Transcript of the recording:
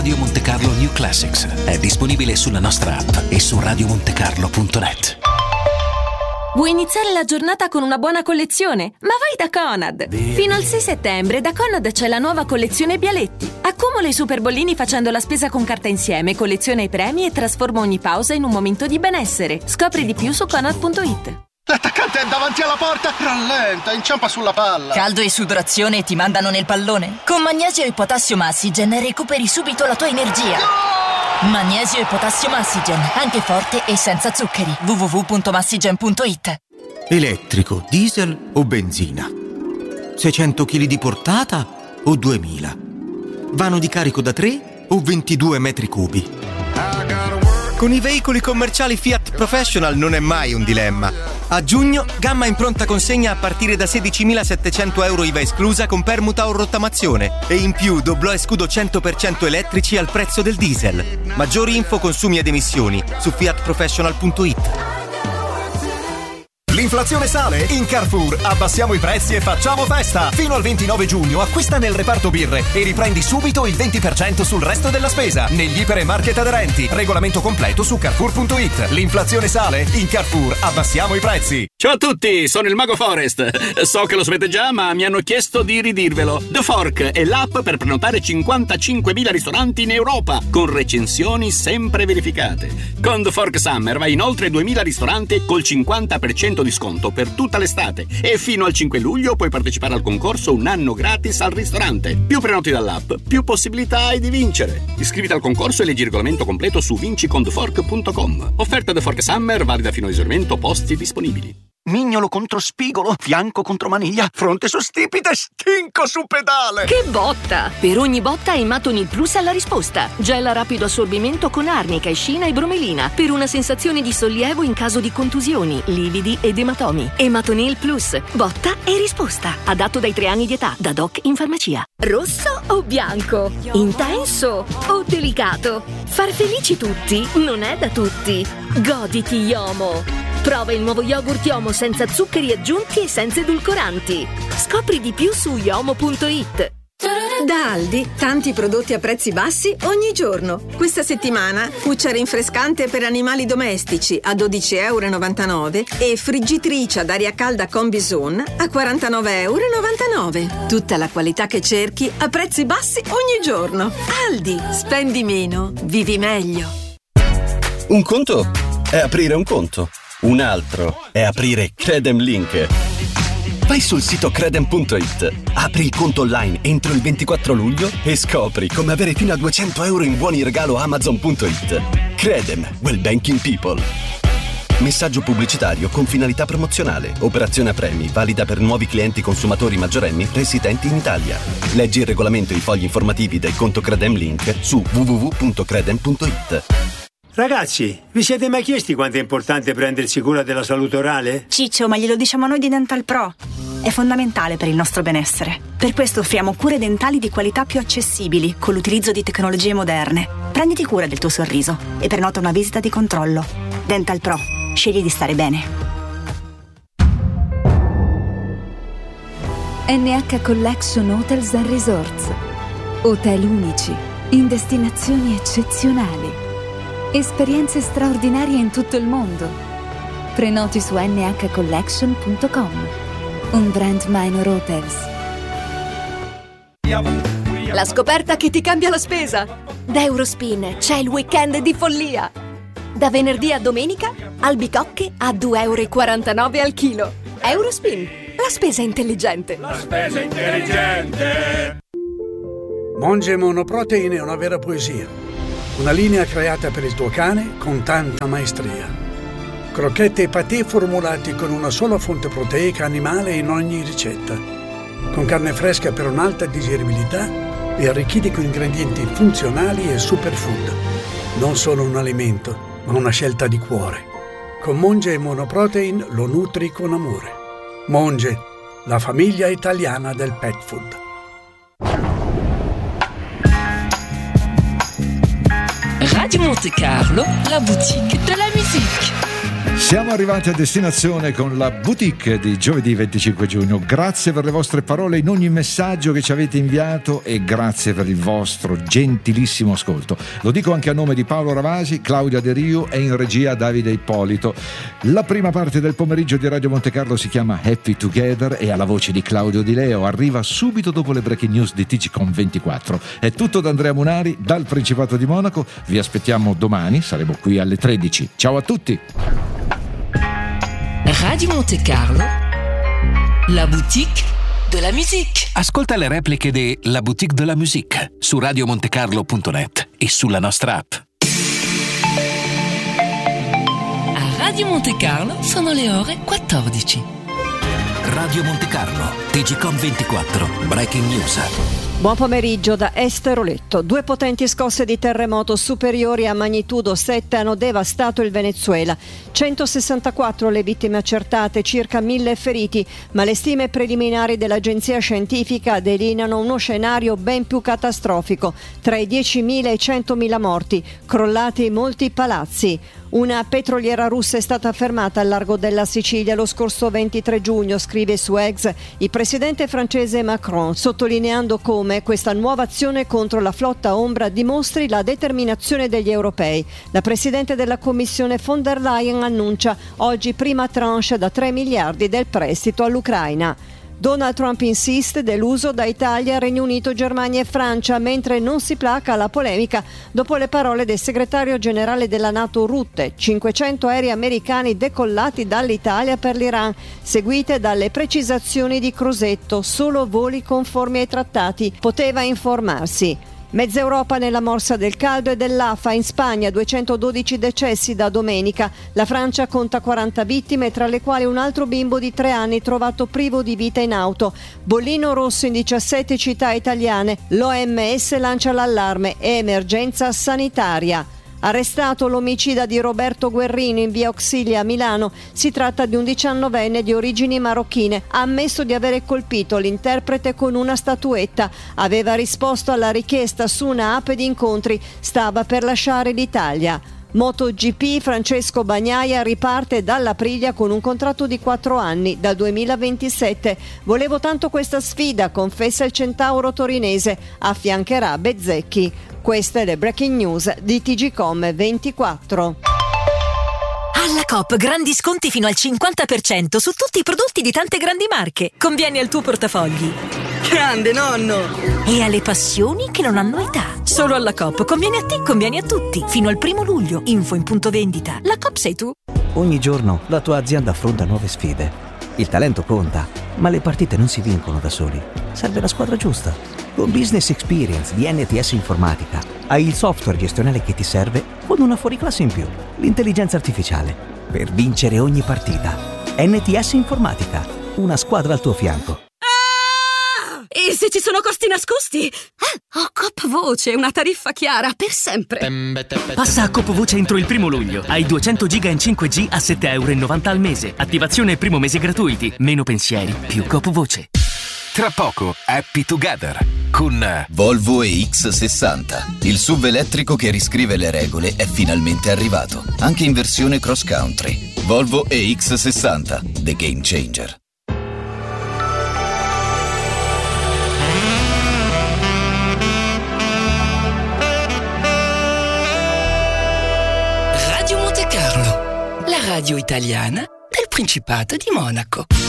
Radio Monte Carlo New Classics. È disponibile sulla nostra app e su radiomontecarlo.net. Vuoi iniziare la giornata con una buona collezione? Ma vai da Conad! Fino al 6 settembre da Conad c'è la nuova collezione Bialetti. Accumula i super bollini facendo la spesa con carta insieme, colleziona i premi e trasforma ogni pausa in un momento di benessere. Scopri di più su Conad.it. L'attaccante è davanti alla porta. Rallenta, inciampa sulla palla. Caldo e sudorazione e ti mandano nel pallone? Con Magnesio e Potassio Massigen recuperi subito la tua energia. Magnesio e Potassio Massigen, anche forte e senza zuccheri. www.massigen.it. Elettrico, diesel o benzina? 600 kg di portata o 2000? Vano di carico da 3 o 22 metri cubi? Con i veicoli commerciali Fiat Professional non è mai un dilemma. A giugno, gamma in pronta consegna a partire da 16.700 euro IVA esclusa con permuta o rottamazione. E in più doblò e scudo 100% elettrici al prezzo del diesel. Maggiori info, consumi ed emissioni su fiatprofessional.it. L'inflazione sale? In Carrefour abbassiamo i prezzi e facciamo festa! Fino al 29 giugno acquista nel reparto birre e riprendi subito il 20% sul resto della spesa negli ipermarket aderenti. Regolamento completo su Carrefour.it. L'inflazione sale? In Carrefour abbassiamo i prezzi. Ciao a tutti, sono il Mago Forest. So che lo sapete già, ma mi hanno chiesto di ridirvelo. The Fork è l'app per prenotare 55.000 ristoranti in Europa, con recensioni sempre verificate. Con The Fork Summer vai in oltre 2.000 ristoranti col 50% di sconto per tutta l'estate e fino al 5 luglio puoi partecipare al concorso un anno gratis al ristorante. Più prenoti dall'app, più possibilità hai di vincere. Iscriviti al concorso e leggi il regolamento completo su vinciconthefork.com. Offerta The Fork Summer valida fino a esaurimento posti disponibili. Mignolo contro spigolo, fianco contro maniglia, fronte su stipite, stinco su pedale. Che botta! Per ogni botta Ematonil Plus ha la risposta. Gel a rapido assorbimento con arnica, escina e bromelina per una sensazione di sollievo in caso di contusioni, lividi ed ematomi. Ematonil Plus, botta e risposta. Adatto dai 3 anni di età, da doc in farmacia. Rosso o bianco? Intenso o delicato? Far felici tutti non è da tutti. Goditi Yomo! Prova il nuovo yogurt Yomo senza zuccheri aggiunti e senza edulcoranti. Scopri di più su yomo.it. Da Aldi, tanti prodotti a prezzi bassi ogni giorno. Questa settimana, cuccia rinfrescante per animali domestici a 12,99 € e friggitrice ad aria calda Combizone a 49,99 €. Tutta la qualità che cerchi a prezzi bassi ogni giorno. Aldi, spendi meno, vivi meglio. Un conto è aprire un conto. Un altro è aprire Credem Link. Vai sul sito credem.it, apri il conto online entro il 24 luglio e scopri come avere fino a 200 € in buoni regalo Amazon.it. Credem, well banking people. Messaggio pubblicitario con finalità promozionale. Operazione a premi, valida per nuovi clienti consumatori maggiorenni residenti in Italia. Leggi il regolamento e i fogli informativi del conto Credem Link su www.credem.it. Ragazzi, vi siete mai chiesti quanto è importante prendersi cura della salute orale? Ciccio, ma glielo diciamo noi di Dental Pro. È fondamentale per il nostro benessere. Per questo offriamo cure dentali di qualità più accessibili con l'utilizzo di tecnologie moderne. Prenditi cura del tuo sorriso e prenota una visita di controllo. Dental Pro. Scegli di stare bene. NH Collection Hotels and Resorts. Hotel unici, in destinazioni eccezionali. Esperienze straordinarie in tutto il mondo. Prenoti su nhcollection.com. Un brand Minor Hotels. La scoperta che ti cambia la spesa. Da Eurospin c'è il weekend di follia. Da venerdì a domenica, albicocche a 2,49 € al chilo. Eurospin, la spesa intelligente. La spesa intelligente. Monge Monoprotein è una vera poesia. Una linea creata per il tuo cane con tanta maestria. Crocchette e patè formulati con una sola fonte proteica animale in ogni ricetta. Con carne fresca per un'alta digeribilità e arricchiti con ingredienti funzionali e superfood. Non solo un alimento, ma una scelta di cuore. Con Monge Monoprotein lo nutri con amore. Monge, la famiglia italiana del pet food. Radio Monte Carlo, la boutique de la musique. Siamo arrivati a destinazione con la boutique di giovedì 25 giugno. Grazie per le vostre parole in ogni messaggio che ci avete inviato e grazie per il vostro gentilissimo ascolto. Lo dico anche a nome di Paolo Ravasi, Claudia De Rio e in regia Davide Ippolito. La prima parte del pomeriggio di Radio Monte Carlo si chiama Happy Together e ha la voce di Claudio Di Leo. Arriva subito dopo le breaking news di TGcom 24. È tutto da Andrea Munari dal Principato di Monaco. Vi aspettiamo domani, saremo qui alle 13. Ciao a tutti. Radio Monte Carlo, la boutique de la musique. Ascolta le repliche di La Boutique de la Musique su radiomontecarlo.net e sulla nostra app. A Radio Monte Carlo sono le ore 14. Radio Monte Carlo, TGcom 24, breaking news. Buon pomeriggio da Esther Oletto. 2 potenti scosse di terremoto superiori a magnitudo 7 hanno devastato il Venezuela. 164 le vittime accertate, circa 1000 feriti, ma le stime preliminari dell'agenzia scientifica delineano uno scenario ben più catastrofico, tra i 10.000 e i 100.000 morti, crollati molti palazzi. Una petroliera russa è stata fermata al largo della Sicilia lo scorso 23 giugno, scrive su X il presidente francese Macron, sottolineando come questa nuova azione contro la flotta ombra dimostri la determinazione degli europei. La presidente della Commissione von der Leyen annuncia oggi prima tranche da 3 miliardi del prestito all'Ucraina. Donald Trump insiste dell'uso da Italia, Regno Unito, Germania e Francia, mentre non si placa la polemica dopo le parole del segretario generale della NATO Rutte. 500 aerei americani decollati dall'Italia per l'Iran, seguite dalle precisazioni di Crosetto, solo voli conformi ai trattati. Poteva informarsi. Mezza Europa nella morsa del caldo e dell'afa. In Spagna 212 decessi da domenica. La Francia conta 40 vittime, tra le quali un altro bimbo di 3 anni trovato privo di vita in auto. Bollino rosso in 17 città italiane. L'OMS lancia l'allarme e emergenza sanitaria. Arrestato l'omicida di Roberto Guerrino in via Auxilia a Milano. Si tratta di un 19enne di origini marocchine. Ha ammesso di avere colpito l'interprete con una statuetta. Aveva risposto alla richiesta su una app di incontri. Stava per lasciare l'Italia. MotoGP, Francesco Bagnaia riparte dall'Aprilia con un contratto di 4 anni, dal 2027. Volevo tanto questa sfida, confessa il centauro torinese. Affiancherà Bezzecchi. Queste le breaking news di TGcom 24. Alla Coop grandi sconti fino al 50% su tutti i prodotti di tante grandi marche. Convieni al tuo portafogli. Grande nonno! E alle passioni che non hanno età. Solo alla Coop conviene a te, conviene a tutti. Fino al 1 luglio. Info in punto vendita. La Coop sei tu. Ogni giorno la tua azienda affronta nuove sfide. Il talento conta, ma le partite non si vincono da soli. Serve la squadra giusta. Con Business Experience di NTS Informatica hai il software gestionale che ti serve con una fuoriclasse in più. L'intelligenza artificiale. Per vincere ogni partita. NTS Informatica. Una squadra al tuo fianco. E se ci sono costi nascosti? Ho Coop Voce, una tariffa chiara per sempre. Passa a Coop Voce entro il 1 luglio. Hai 200 giga in 5G a €7,90 al mese. Attivazione e primo mese gratuiti. Meno pensieri, più Coop Voce. Tra poco, Happy Together con Volvo EX60. Il SUV elettrico che riscrive le regole è finalmente arrivato, anche in versione cross country. Volvo EX60, the game changer. Radio Monte Carlo, la radio italiana del Principato di Monaco.